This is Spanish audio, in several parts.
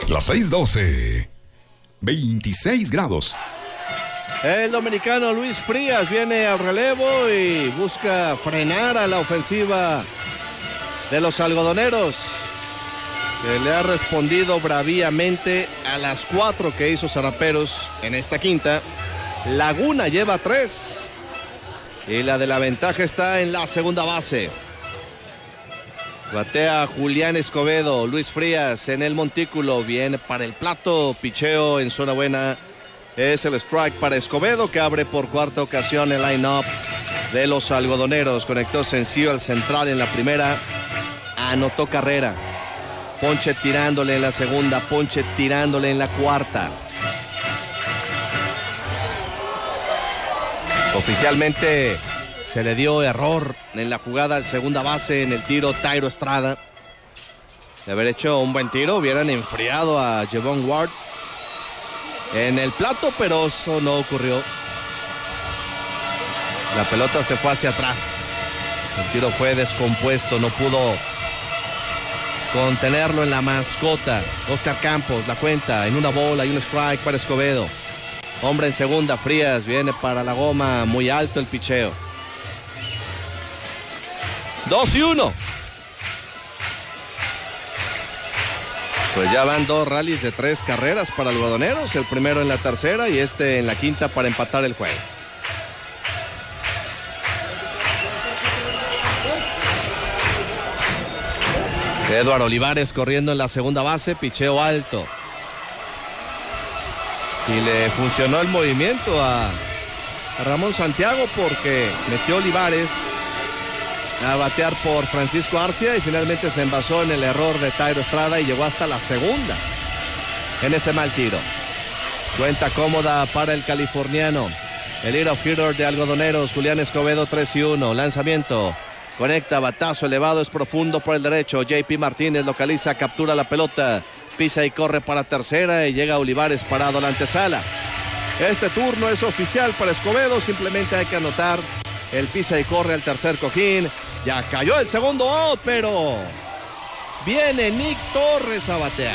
Las 6:12. 26 grados. El dominicano Luis Frías viene al relevo y busca frenar a la ofensiva de los algodoneros, que le ha respondido braviamente a las 4 que hizo Zaraperos en esta quinta. Laguna lleva 3 y la de la ventaja está en la segunda base. Batea Julián Escobedo. Luis Frías en el montículo, viene para el plato, picheo en zona buena. Es el strike para Escobedo, que abre por cuarta ocasión el line-up de los algodoneros. Conectó sencillo al central en la primera, anotó carrera. Ponche tirándole en la segunda, ponche tirándole en la cuarta. Oficialmente se le dio error en la jugada de segunda base en el tiro Thairo Estrada. De haber hecho un buen tiro, hubieran enfriado a Javon Ward en el plato, pero eso no ocurrió. La pelota se fue hacia atrás. El tiro fue descompuesto, no pudo contenerlo en la mascota. Oscar Campos la cuenta en una bola y un strike para Escobedo. Hombre en segunda, Frías viene para la goma, muy alto el picheo. 2-1. Pues ya van 2 rallies de 3 carreras para algodoneros, el primero en la tercera y este en la quinta para empatar el juego. Eduardo Olivares corriendo en la segunda base, picheo alto. Y le funcionó el movimiento a Ramón Santiago, porque metió Olivares a batear por Francisco Arcia y finalmente se envasó en el error de Thairo Estrada y llegó hasta la segunda en ese mal tiro. Cuenta cómoda para el californiano. El leadoff hitter de algodoneros, Julián Escobedo, 3-1. Lanzamiento, conecta, batazo elevado, es profundo por el derecho. JP Martínez localiza, captura la pelota, pisa y corre para tercera y llega Olivares parado a la antesala. Este turno es oficial para Escobedo, simplemente hay que anotar el pisa y corre al tercer cojín. Ya cayó el segundo out, pero viene Nick Torres a batear.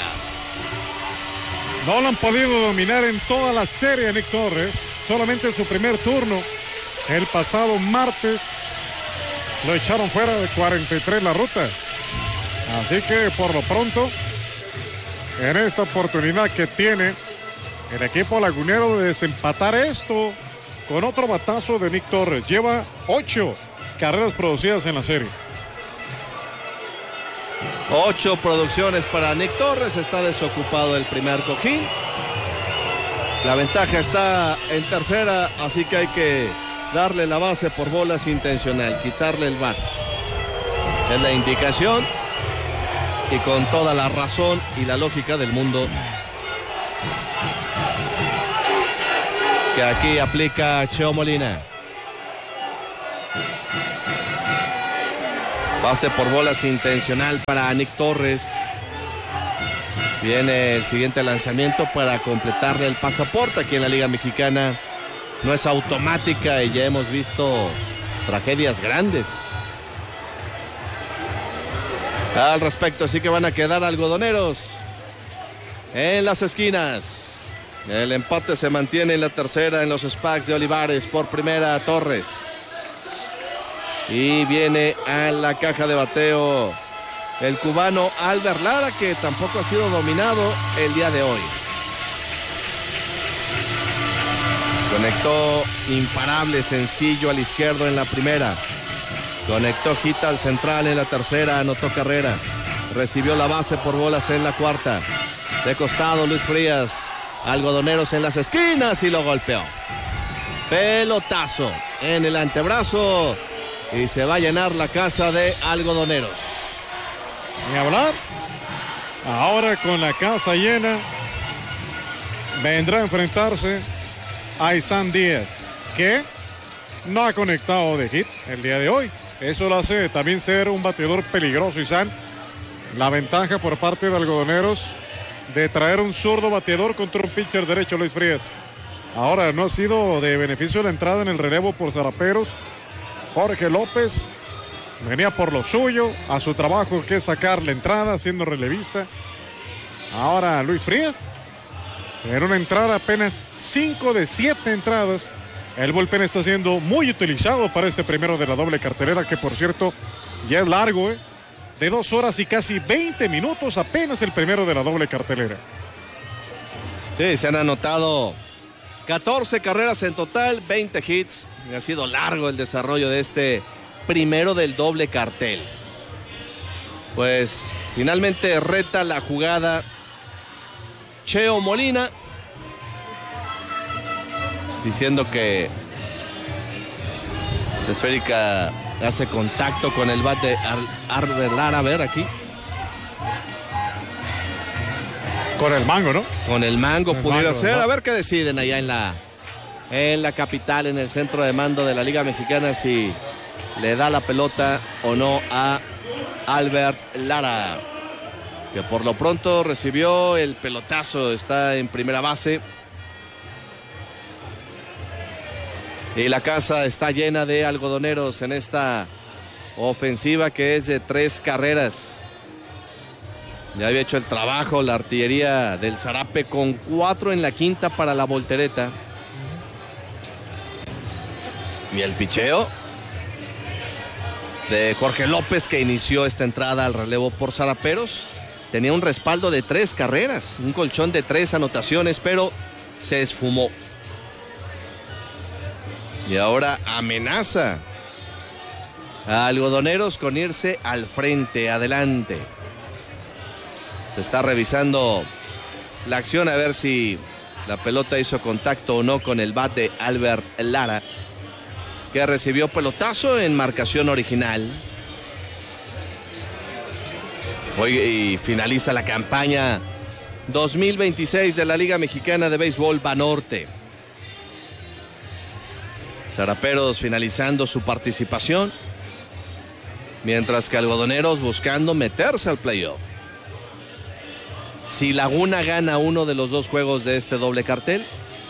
No lo han podido dominar en toda la serie Nick Torres, solamente en su primer turno. El pasado martes lo echaron fuera de 43 la ruta. Así que por lo pronto, en esta oportunidad que tiene el equipo lagunero de desempatar esto con otro batazo de Nick Torres. Lleva 8 carreras producidas en la serie. 8 producciones para Nick Torres. Está desocupado el primer cojín. La ventaja está en tercera, así que hay que darle la base por bolas intencional, quitarle el bat. Es la indicación y con toda la razón y la lógica del mundo que aquí aplica Cheo Molina. Base por bolas intencional para Nick Torres. Viene el siguiente lanzamiento para completarle el pasaporte. Aquí en la Liga Mexicana no es automática y ya hemos visto tragedias grandes al respecto, así que van a quedar algodoneros en las esquinas. El empate se mantiene en la tercera en los Spags de Olivares. Por primera Torres. Y viene a la caja de bateo el cubano Albert Lara, que tampoco ha sido dominado el día de hoy. Conectó imparable, sencillo al izquierdo en la primera. Conectó hita al central en la tercera, anotó carrera. Recibió la base por bolas en la cuarta. De costado Luis Frías. Algodoneros en las esquinas y lo golpeó. Pelotazo en el antebrazo y se va a llenar la casa de algodoneros. Ni hablar. Ahora con la casa llena vendrá a enfrentarse a Isan Díaz, que no ha conectado de hit el día de hoy. Eso lo hace también ser un bateador peligroso, Isan. La ventaja por parte de algodoneros de traer un zurdo bateador contra un pitcher derecho, Luis Frías. Ahora no ha sido de beneficio la entrada en el relevo por Zaraperos. Jorge López venía por lo suyo, a su trabajo que es sacar la entrada, siendo relevista. ahora Luis Frías. En una entrada apenas 5 de 7 entradas. El bullpen está siendo muy utilizado para este primero de la doble cartelera, que por cierto ya es largo, de 2 horas y casi 20 minutos apenas el primero de la doble cartelera. Sí, se han anotado 14 carreras en total, 20 hits. Ha sido largo el desarrollo de este primero del doble cartel. Pues finalmente reta la jugada Cheo Molina, diciendo que la esférica hace contacto con el bat de Albert Lara. A ver aquí. Con el mango, ¿no? Con el mango pudiera ser. A ver qué deciden allá en la capital, en el centro de mando de la Liga Mexicana, si le da la pelota o no a Albert Lara, que por lo pronto recibió el pelotazo, está en primera base. Y la casa está llena de algodoneros en esta ofensiva que es de 3 carreras. Ya había hecho el trabajo la artillería del Zarape con 4 en la quinta para la voltereta. Y el picheo de Jorge López, que inició esta entrada al relevo por Zaraperos, tenía un respaldo de 3 carreras, un colchón de 3 anotaciones, pero se esfumó. Y ahora amenaza a algodoneros con irse al frente, adelante. Se está revisando la acción a ver si la pelota hizo contacto o no con el bat de Albert Lara, que recibió pelotazo en marcación original. Hoy y finaliza la campaña 2026 de la Liga Mexicana de Béisbol Banorte. Zaraperos finalizando su participación, mientras que algodoneros buscando meterse al playoff. Si Laguna gana uno de los 2 juegos de este doble cartel,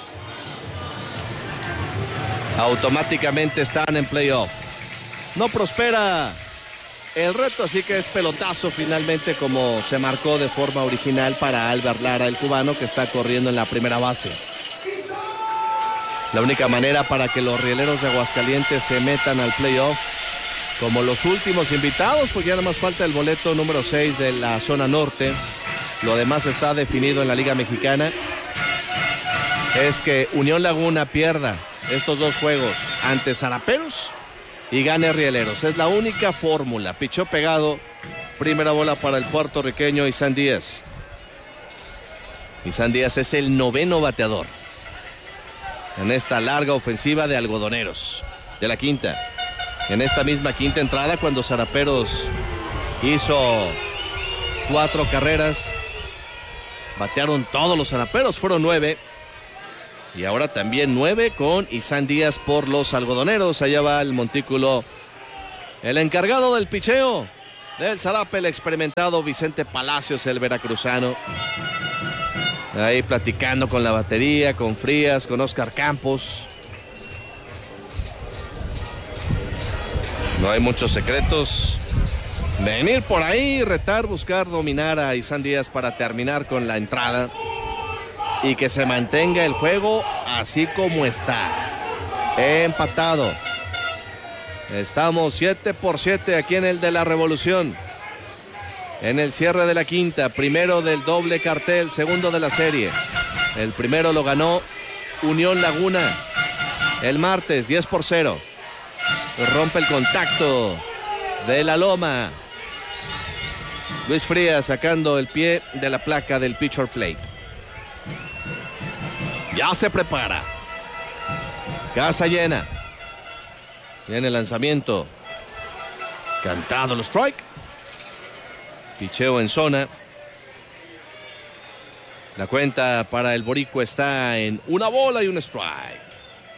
automáticamente están en playoff. No prospera el reto, así que es pelotazo finalmente, como se marcó de forma original para Albert Lara, el cubano, que está corriendo en la primera base. La única manera para que los rieleros de Aguascalientes se metan al playoff como los últimos invitados, pues ya nada más falta el boleto número 6 de la zona norte. Lo demás está definido en la Liga Mexicana. Es que Unión Laguna pierda estos 2 juegos ante Zaraperos y gane Rieleros. Es la única fórmula. Pichó pegado. Primera bola para el puertorriqueño Isan Díaz. Isan Díaz es el 9º bateador en esta larga ofensiva de algodoneros de la quinta. En esta misma quinta entrada, cuando Zaraperos hizo 4 carreras, batearon todos los Zaraperos, fueron 9. Y ahora también 9 con Isan Díaz por los algodoneros. Allá va el montículo, el encargado del picheo del Zarape, el experimentado Vicente Palacios, el veracruzano. Ahí platicando con la batería, con Frías, con Oscar Campos. No hay muchos secretos. Venir por ahí, retar, buscar dominar a Isan Díaz para terminar con la entrada y que se mantenga el juego así como está, empatado. Estamos 7-7 aquí en el de la Revolución, en el cierre de la quinta, primero del doble cartel, segundo de la serie. El primero lo ganó Unión Laguna el martes, 10-0. Rompe el contacto de la loma. Luis Frías sacando el pie de la placa del pitcher plate. Ya se prepara. Casa llena. Viene el lanzamiento. Cantado el strike. Picheo en zona. La cuenta para el boricua está en 1 bola y 1 strike.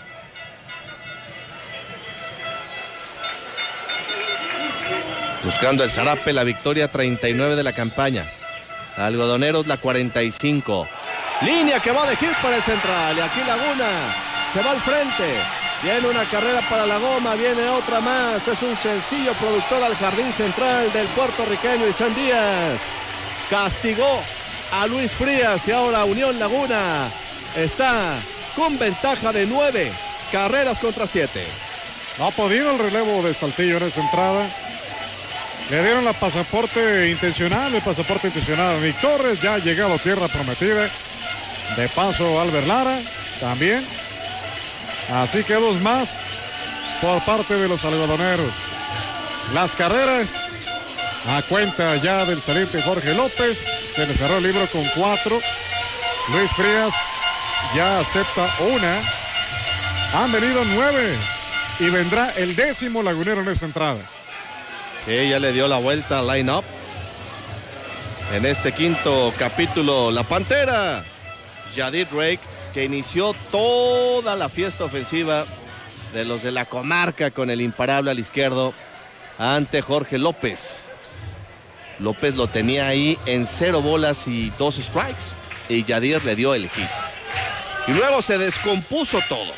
Buscando el Zarape la victoria 39 de la campaña. Algodoneros la 45. Línea que va de hit para el central. Y aquí Laguna se va al frente. Viene una carrera para la goma. Viene otra más. Es un sencillo productor al jardín central del puertorriqueño Isan Díaz. Castigó a Luis Frías y ahora Unión Laguna está con ventaja de 9 carreras contra 7. No ha podido el relevo de Saltillo en esta entrada. Le dieron el pasaporte intencional a Nick Torres, ya ha llegado a tierra prometida. De paso Albert Lara también. Así que 2 más por parte de los algodoneros. Las carreras a cuenta ya del saliente Jorge López. Se le cerró el libro con 4. Luis Frías ya acepta 1. Han venido 9 y vendrá el 10º lagunero en esta entrada. Sí, ya le dio la vuelta al line-up. En este 5º capítulo, la Pantera, Yadir Drake, que inició toda la fiesta ofensiva de los de la comarca con el imparable al izquierdo ante Jorge López. López lo tenía ahí en 0 bolas y 2 strikes y Yadir le dio el hit. Y luego se descompuso todo.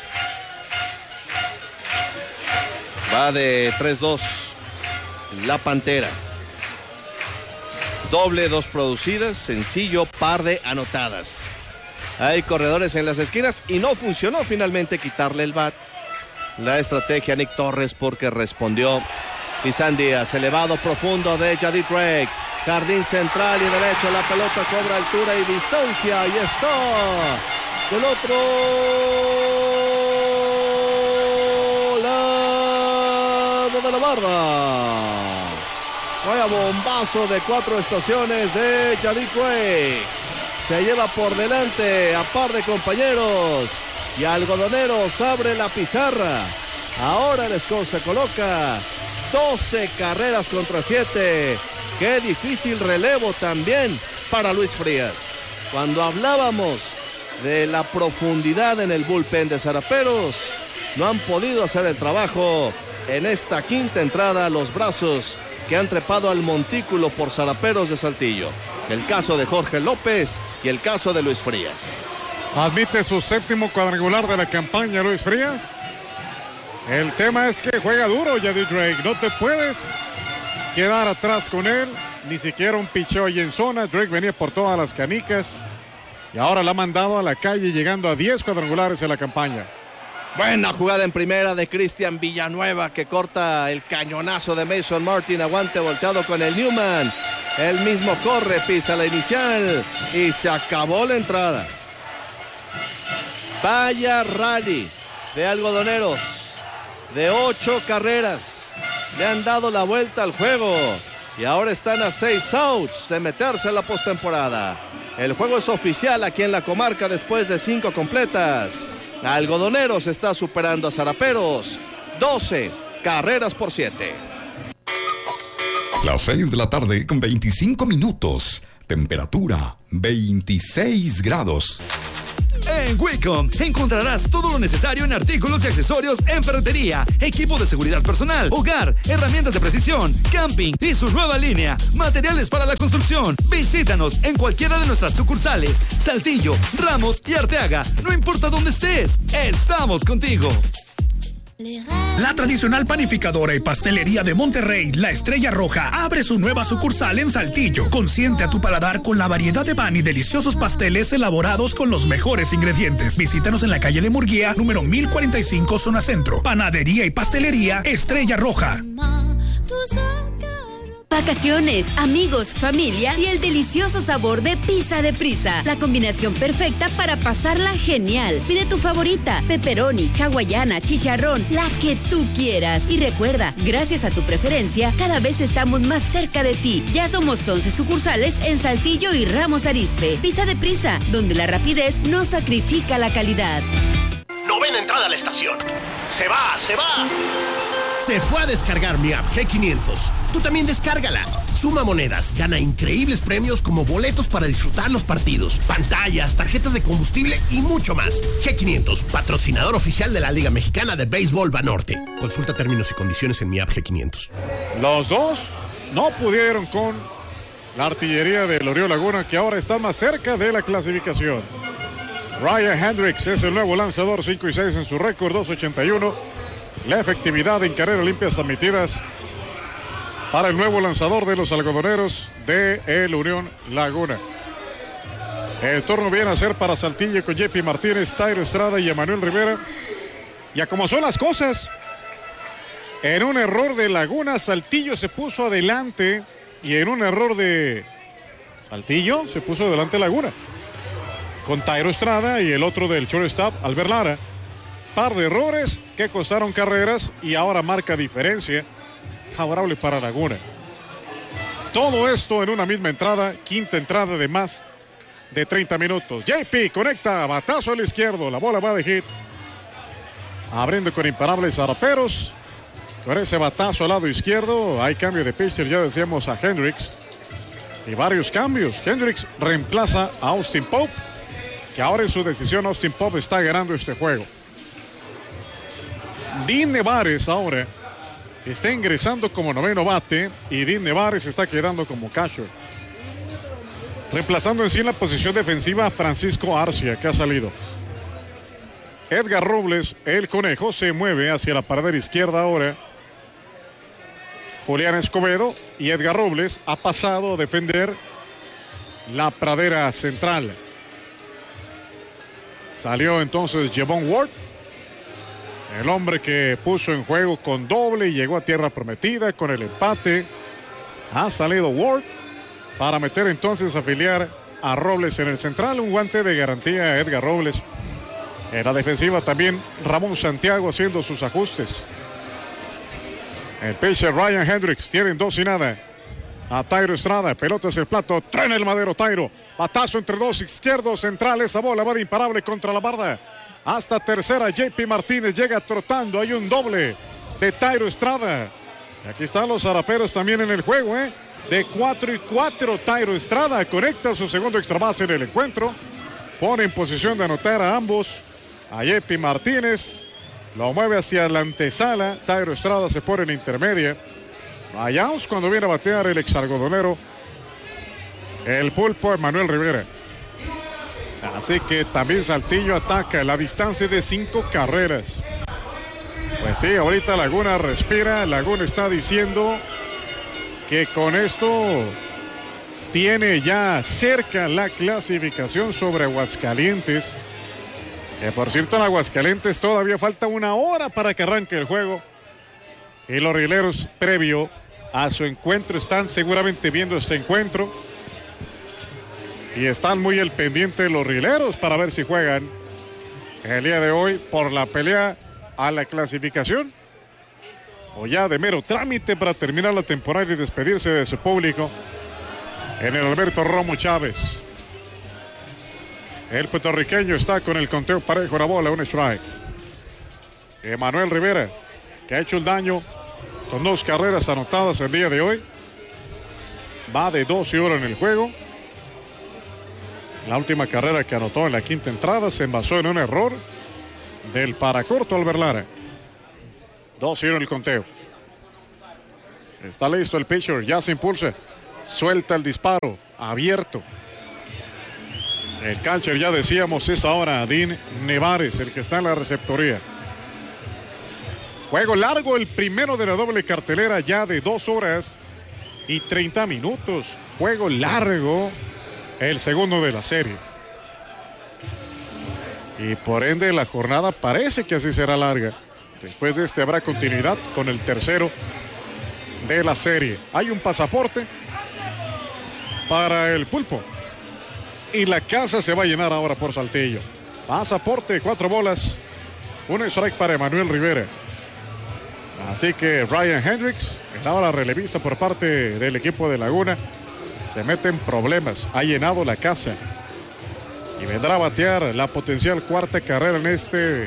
Va de 3-2 la Pantera. Doble, 2 producidas, sencillo, par de anotadas. Hay corredores en las esquinas y no funcionó finalmente quitarle el bat. La estrategia Nick Torres porque respondió. Isan Díaz, elevado profundo de Yadir Drake. Jardín central y derecho, la pelota cobra altura y distancia. Y está del otro lado de la barra. Vaya bombazo de 4 estaciones de Yadir Drake. Se lleva por delante a par de compañeros y Algodoneros abre la pizarra. Ahora el score se coloca 12 carreras contra 7. Qué difícil relevo también para Luis Frías. Cuando hablábamos de la profundidad en el bullpen de Zaraperos, no han podido hacer el trabajo en esta 5ª entrada los brazos que han trepado al montículo por Zaraperos de Saltillo. El caso de Jorge López y el caso de Luis Frías. Admite su 7º cuadrangular de la campaña Luis Frías. El tema es que juega duro Yadir Drake. No te puedes quedar atrás con él. Ni siquiera un picheo ahí en zona. Drake venía por todas las canicas. Y ahora la ha mandado a la calle llegando a 10 cuadrangulares en la campaña. Buena jugada en primera de Cristian Villanueva que corta el cañonazo de Mason Martin. Aguante volteado con el Newman. Él mismo corre, pisa la inicial y se acabó la entrada. Vaya rally de Algodoneros. De 8 carreras. Le han dado la vuelta al juego. Y ahora están a 6 outs de meterse en la postemporada. El juego es oficial aquí en la comarca después de 5 completas. Algodoneros está superando a Zaraperos. 12 carreras por 7. Las 6 de la tarde con 25 minutos. Temperatura 26 grados. En Wicom encontrarás todo lo necesario en artículos y accesorios en ferretería, equipo de seguridad personal, hogar, herramientas de precisión, camping y su nueva línea, materiales para la construcción. Visítanos en cualquiera de nuestras sucursales, Saltillo, Ramos y Arteaga. No importa dónde estés, estamos contigo. La tradicional panificadora y pastelería de Monterrey, La Estrella Roja, abre su nueva sucursal en Saltillo. Consiente a tu paladar con la variedad de pan y deliciosos pasteles elaborados con los mejores ingredientes. Visítanos en la calle de Murguía, número 1045, zona centro. Panadería y pastelería Estrella Roja. Vacaciones, amigos, familia y el delicioso sabor de Pizza de Prisa. La combinación perfecta para pasarla genial. Pide tu favorita, pepperoni, hawaiana, chicharrón, la que tú quieras. Y recuerda, gracias a tu preferencia, cada vez estamos más cerca de ti. Ya somos 11 sucursales en Saltillo y Ramos Arizpe. Pizza de Prisa, donde la rapidez no sacrifica la calidad. Novena entrada a la estación. Se va. Se fue a descargar mi app G500. Tú también descárgala. Suma monedas, gana increíbles premios como boletos para disfrutar los partidos, pantallas, tarjetas de combustible y mucho más. G500, patrocinador oficial de la Liga Mexicana de Béisbol Banorte. Consulta términos y condiciones en mi app G500. Los dos no pudieron con la artillería de Oriol Laguna, que ahora está más cerca de la clasificación. Ryan Hendricks es el nuevo lanzador, 5-6 en su récord, 2.81. La efectividad en carreras limpias admitidas para el nuevo lanzador de los algodoneros de el Unión Laguna. El turno viene a ser para Saltillo con JP Martínez, Tairo Estrada y Emanuel Rivera. Ya como son las cosas, en un error de Laguna, Saltillo se puso adelante y en un error de Saltillo se puso adelante Laguna. Con Tairo Estrada y el otro del shortstop, Albert Lara. Par de errores que costaron carreras y ahora marca diferencia favorable para Laguna. Todo esto en una misma entrada, quinta entrada de más de 30 minutos. JP conecta, batazo al izquierdo, la bola va de hit. Abriendo con imparables zaraperos. Con ese batazo al lado izquierdo, hay cambio de pitcher, ya decíamos a Hendricks. Y varios cambios. Hendricks reemplaza a Austin Pope, que ahora en su decisión Austin Pope está ganando este juego. Dean Nevares ahora está ingresando como noveno bate y Dean Nevares está quedando como catcher. Reemplazando en sí en la posición defensiva a Francisco Arcia, que ha salido. Edgar Robles, el conejo, se mueve hacia la paradera izquierda ahora. Julián Escobedo y Edgar Robles ha pasado a defender la pradera central. Salió entonces Javon Ward, el hombre que puso en juego con doble y llegó a tierra prometida con el empate. Ha salido Ward para meter entonces a afiliar a Robles en el central. Un guante de garantía a Edgar Robles. En la defensiva también Ramón Santiago haciendo sus ajustes. El pitcher Ryan Hendricks, tienen 2 y nada. A Tairo Estrada, pelota hacia el plato, trena el madero Tairo. Batazo entre dos izquierdos centrales, esa bola va de imparable contra la barda. Hasta tercera, JP Martínez llega trotando, hay un doble de Tairo Estrada. Y aquí están los zaraperos también en el juego, De 4-4, Tairo Estrada conecta su segundo extra base en el encuentro. Pone en posición de anotar a ambos. A JP Martínez, lo mueve hacia la antesala. Tairo Estrada se pone en intermedia. Vayamos cuando viene a batear el exalgodonero, el pulpo Emanuel Rivera. Así que también Saltillo ataca la distancia de 5 carreras. Pues sí, ahorita Laguna respira. Laguna está diciendo que con esto tiene ya cerca la clasificación sobre Aguascalientes. Que por cierto, en Aguascalientes todavía falta 1 hora para que arranque el juego. Y los rieleros, previo a su encuentro, están seguramente viendo este encuentro. Y están muy al pendiente los rieleros para ver si juegan el día de hoy por la pelea a la clasificación. O ya de mero trámite para terminar la temporada y despedirse de su público en el Alberto Romo Chávez. El puertorriqueño está con el conteo parejo, la bola, un strike. Emanuel Rivera, que ha hecho el daño con 2 carreras anotadas el día de hoy. Va de 12 horas en el juego. La última carrera que anotó en la quinta entrada se envasó en un error del paracorto Albert Lara. 2-0 en el conteo. Está listo el pitcher, ya se impulsa. Suelta el disparo, abierto. El catcher, ya decíamos, es ahora Dean Nevares, el que está en la receptoría. Juego largo, el primero de la doble cartelera, ya de 2 horas y 30 minutos. Juego largo, el segundo de la serie. Y por ende la jornada parece que así será larga. Después de este habrá continuidad con el tercero de la serie. Hay un pasaporte para el pulpo. Y la casa se va a llenar ahora por Saltillo. Pasaporte, 4 bolas. 1 strike para Emanuel Rivera. Así que Ryan Hendricks, ahora relevista por parte del equipo de Laguna, se mete en problemas. Ha llenado la casa. Y vendrá a batear la potencial 4ª carrera en este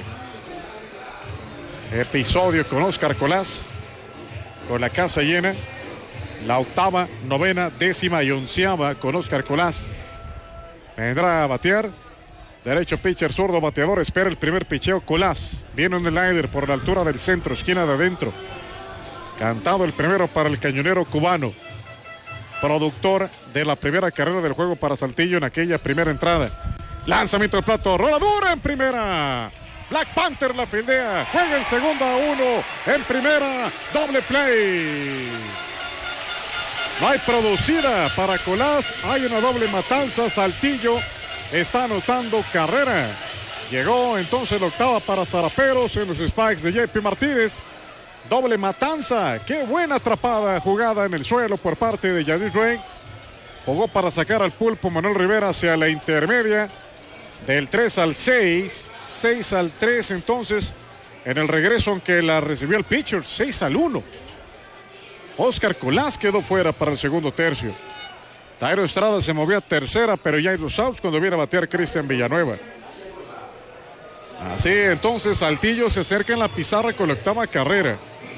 episodio con Oscar Colás. Con la casa llena. La 8ª, 9ª, 10ª y 11ª con Oscar Colás. Vendrá a batear. Derecho pitcher, zurdo bateador. Espera el primer picheo. Colás. Viene un slider por la altura del centro, esquina de adentro. Cantado el primero para el cañonero cubano. Productor de la primera carrera del juego para Saltillo en aquella primera entrada. Lanzamiento al plato. Rola dura en primera. Black Panther la fildea. Juega en segunda, 1. En primera. Doble play. No hay producida para Colás. Hay una doble matanza. Saltillo está anotando carrera. Llegó entonces la octava para Zaraperos en los spikes de JP Martínez. Doble matanza. Qué buena atrapada, jugada en el suelo por parte de Yadier Rey. Jugó para sacar al pulpo Manuel Rivera hacia la intermedia. Del 3 al 6. 6 al 3 entonces en el regreso, aunque la recibió el pitcher. 6 al 1. Oscar Colás quedó fuera para el segundo tercio. Tairo Estrada se movió a tercera, pero ya en los outs cuando viene a batear Cristian Villanueva. Así entonces Saltillo se acerca en la pizarra con la octava carrera.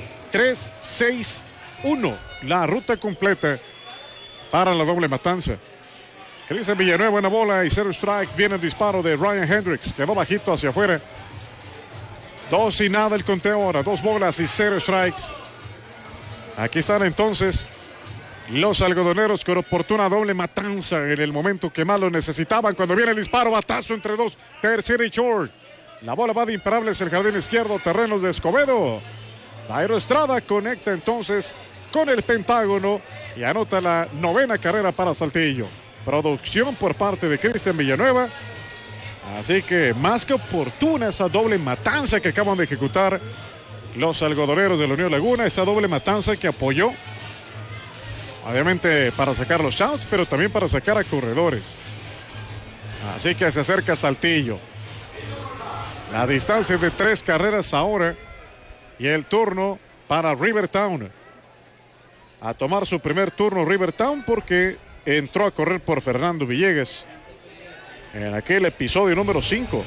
3-6-1. La ruta completa para la doble matanza. Cristian Villanueva, buena bola y 0 strikes. Viene el disparo de Ryan Hendricks. Quedó bajito hacia afuera. 2 y nada el conteo ahora. 2 bolas y 0 strikes. Aquí están entonces los algodoneros con oportuna doble matanza en el momento que más lo necesitaban. Cuando viene el disparo, batazo entre dos. Tercera y short. La bola va de imparables el jardín izquierdo, terrenos de Escobedo. Tairo Estrada conecta entonces con el pentágono y anota la 9ª carrera para Saltillo. Producción por parte de Cristian Villanueva. Así que más que oportuna esa doble matanza que acaban de ejecutar los algodoneros de la Unión Laguna. Esa doble matanza que apoyó, obviamente para sacar los outs, pero también para sacar a corredores. Así que se acerca Saltillo. La distancia de 3 carreras ahora. Y el turno para Rivertown. A tomar su primer turno Rivertown porque entró a correr por Fernando Villegas en aquel episodio número 5.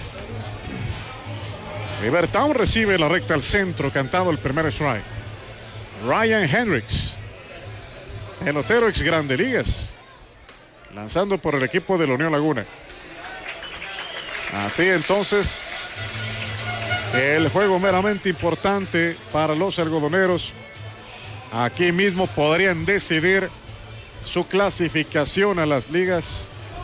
Rivertown recibe la recta al centro, cantado el primer strike. Ryan Hendricks, pelotero ex Grandes Ligas, lanzando por el equipo de la Unión Laguna. Así entonces, el juego meramente importante para los algodoneros. Aquí mismo podrían decidir su clasificación a las ligas,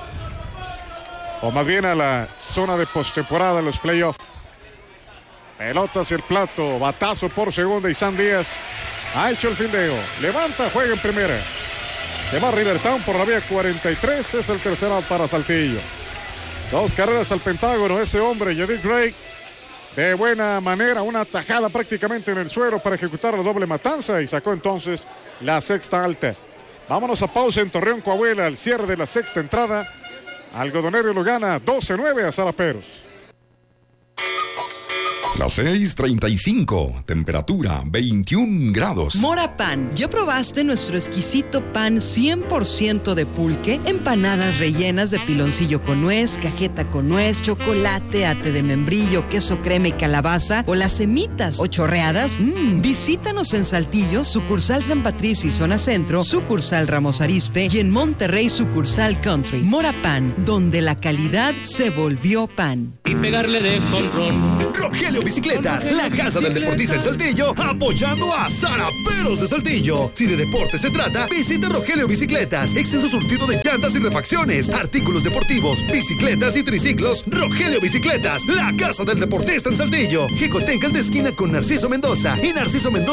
o más bien a la zona de postemporada, los playoffs. Pelota hacia el plato, batazo por segunda y San Díaz ha hecho el fildeo. Levanta, juega en primera. Se va Rivertown por la vía 43, es el tercer out para Saltillo. 2 carreras al pentágono, ese hombre, Yadier Gray, de buena manera, una tajada prácticamente en el suelo para ejecutar la doble matanza y sacó entonces la 6ª alta. Vámonos a pausa en Torreón, Coahuila, al cierre de la 6ª entrada. Algodonero lo gana 12-9 a Zaraperos. Las 6:35, temperatura 21 grados. Mora Pan, ¿ya probaste nuestro exquisito pan 100% de pulque? Empanadas rellenas de piloncillo con nuez, cajeta con nuez, chocolate, ate de membrillo, queso crema y calabaza, o las semitas o chorreadas. Visítanos en Saltillo, sucursal San Patricio y zona centro, sucursal Ramos Arizpe y en Monterrey, sucursal Country. Mora Pan, donde la calidad se volvió pan. Y pegarle de jonrón. Rogelio Bicicletas, la casa del deportista en Saltillo, apoyando a Zaraperos de Saltillo. Si de deporte se trata, visita Rogelio Bicicletas. Extenso surtido de llantas y refacciones, artículos deportivos, bicicletas y triciclos. Rogelio Bicicletas, la casa del deportista en Saltillo. Jicotenca de esquina con Narciso Mendoza y Narciso Mendoza